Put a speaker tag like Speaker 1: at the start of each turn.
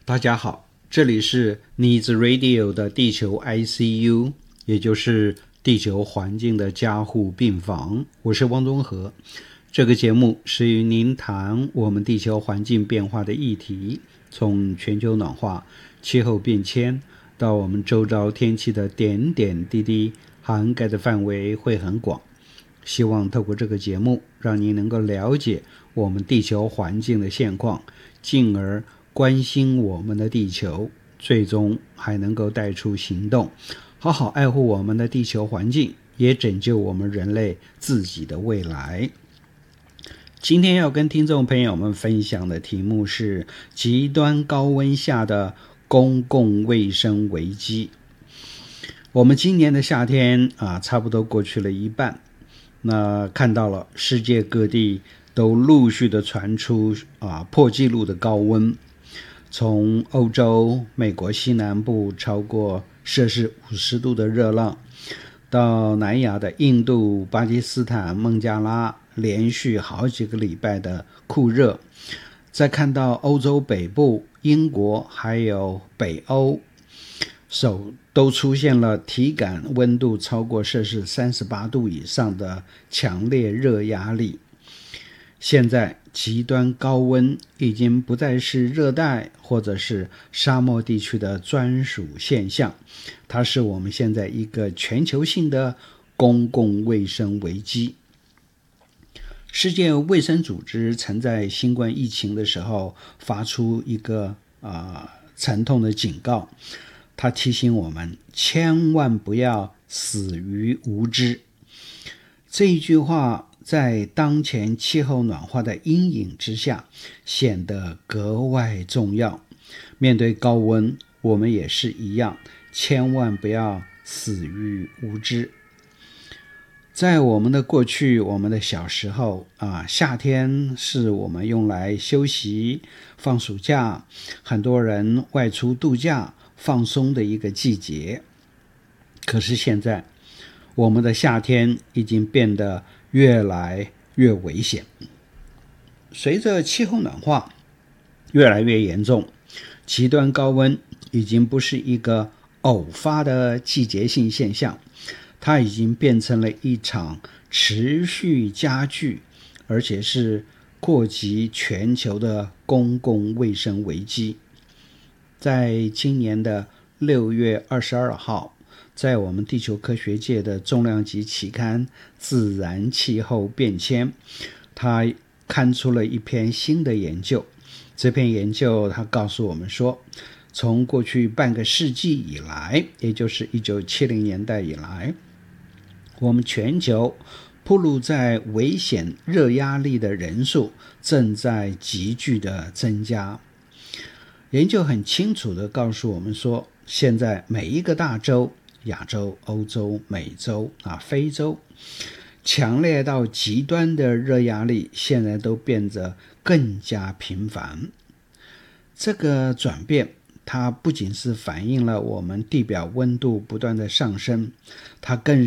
Speaker 1: 大家好，这里是 Needs Radio 的地球 ICU， 也就是地球环境的加护病房。我是汪东和。这个节目是与您谈我们地球环境变化的议题，从全球暖化、气候变迁到我们周遭天气的点点滴滴，涵盖的范围会很广。希望透过这个节目，让您能够了解我们地球环境的现况，进而关心我们的地球，最终还能够带出行动，好好爱护我们的地球环境，也拯救我们人类自己的未来。今天要跟听众朋友们分享的题目是极端高温下的公共卫生危机。我们今年的夏天差不多过去了一半，那看到了世界各地都陆续的传出破纪录的高温，从欧洲、美国西南部超过摄氏50度的热浪，到南亚的印度、巴基斯坦、孟加拉连续好几个礼拜的酷热，再看到欧洲北部、英国还有北欧都出现了体感温度超过摄氏38度以上的强烈热压力。现在极端高温已经不再是热带或者是沙漠地区的专属现象，它是我们现在一个全球性的公共卫生危机。世界卫生组织曾在新冠疫情的时候发出一个沉痛的警告，他提醒我们千万不要死于无知。这一句话在当前气候暖化的阴影之下显得格外重要。面对高温，我们也是一样，千万不要死于无知。在我们的过去，我们的小时候夏天是我们用来休息、放暑假，很多人外出度假、放松的一个季节。可是现在，我们的夏天已经变得越来越危险。随着气候暖化越来越严重，极端高温已经不是一个偶发的季节性现象，它已经变成了一场持续加剧，而且是扩及全球的公共卫生危机。在今年的6月22号，在我们地球科学界的重量级期刊《自然气候变迁》，它刊出了一篇新的研究。这篇研究它告诉我们说，从过去半个世纪以来，也就是1970年代以来，我们全球暴露在危险热压力的人数正在急剧的增加。研究很清楚地告诉我们说，现在每一个大洲，亚洲、欧洲、美洲非洲，强烈到极端的热压力现在都变得更加频繁。这个转变它不仅是反映了我们地表温度不断的上升，它更